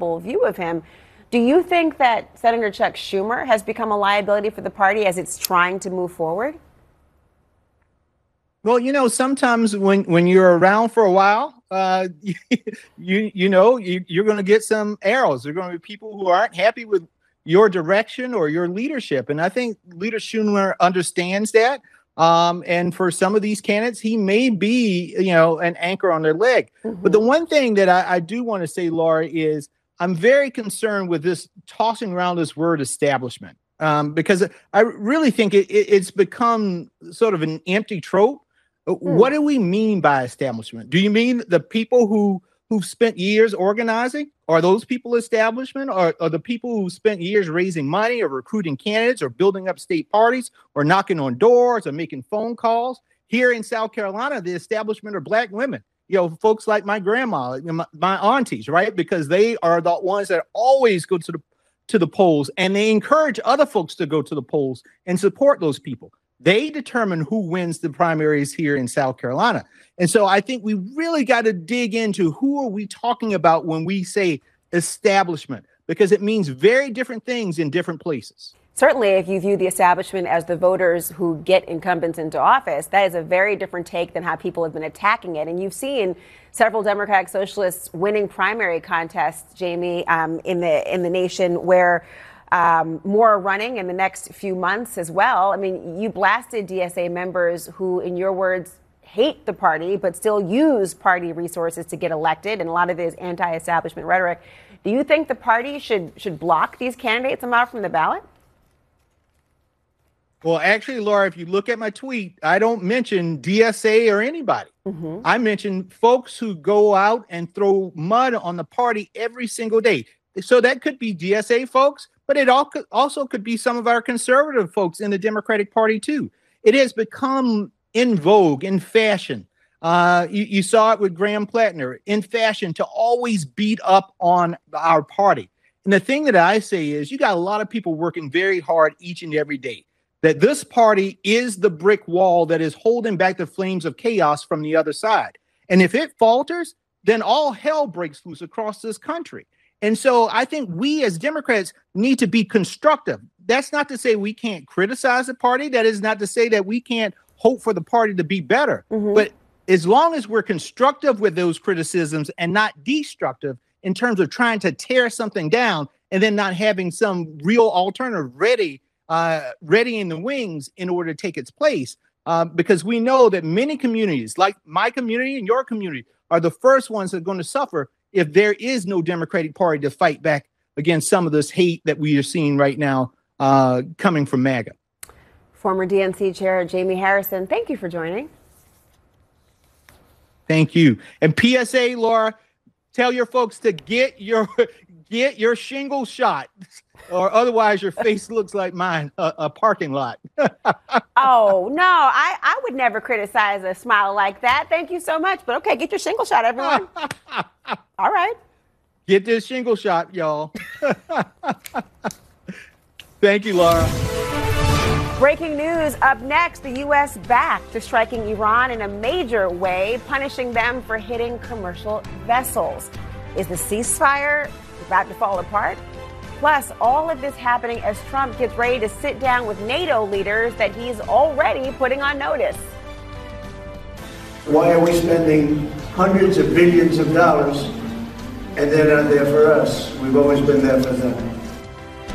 favorable view of him. Do you think that Senator Chuck Schumer has become a liability for the party as it's trying to move forward? Well, sometimes when you're around for a while, you're going to get some arrows. There are going to be people who aren't happy with your direction or your leadership. And I think Leader Schumer understands that. And for some of these candidates, he may be, an anchor on their leg. Mm-hmm. But the one thing that I do want to say, Laura, is I'm very concerned with this tossing around this word establishment, because I really think it's become sort of an empty trope. What do we mean by establishment? Do you mean the people who've spent years organizing? Are those people establishment? Or are the people who spent years raising money or recruiting candidates or building up state parties or knocking on doors or making phone calls? Here in South Carolina, the establishment are Black women, folks like my grandma, my aunties, right? Because they are the ones that always go to the polls, and they encourage other folks to go to the polls and support those people. They determine who wins the primaries here in South Carolina. And so I think we really got to dig into who are we talking about when we say establishment, because it means very different things in different places. Certainly, if you view the establishment as the voters who get incumbents into office, that is a very different take than how people have been attacking it. And you've seen several Democratic Socialists winning primary contests, Jamie, in the nation where more are running in the next few months as well. I mean, you blasted DSA members who, in your words, hate the party, but still use party resources to get elected. And a lot of it is anti-establishment rhetoric. Do you think the party should block these candidates somehow from the ballot? Well, actually, Laura, if you look at my tweet, I don't mention DSA or anybody. Mm-hmm. I mention folks who go out and throw mud on the party every single day. So that could be DSA folks, but it also could be some of our conservative folks in the Democratic Party, too. It has become in vogue, in fashion. You saw it with Graham Plattner, in fashion to always beat up on our party. And the thing that I say is you got a lot of people working very hard each and every day, that this party is the brick wall that is holding back the flames of chaos from the other side. And if it falters, then all hell breaks loose across this country. And so I think we as Democrats need to be constructive. That's not to say we can't criticize the party. That is not to say that we can't hope for the party to be better. Mm-hmm. But as long as we're constructive with those criticisms and not destructive in terms of trying to tear something down and then not having some real alternative ready in the wings in order to take its place, because we know that many communities, like my community and your community, are the first ones that are going to suffer if there is no Democratic Party to fight back against some of this hate that we are seeing right now coming from MAGA. Former DNC Chair Jamie Harrison, thank you for joining. Thank you. And PSA, Laura, tell your folks to get your shingle shot, or otherwise your face looks like mine, a parking lot. Oh, no, I would never criticize a smile like that. Thank you so much. But OK, get your shingle shot, everyone. All right. Get this shingle shot, y'all. Thank you, Laura. Breaking news up next, the U.S. back to striking Iran in a major way, punishing them for hitting commercial vessels. Is the ceasefire about to fall apart? Plus, all of this happening as Trump gets ready to sit down with NATO leaders that he's already putting on notice. Why are we spending hundreds of billions of dollars and they're not there for us? We've always been there for them.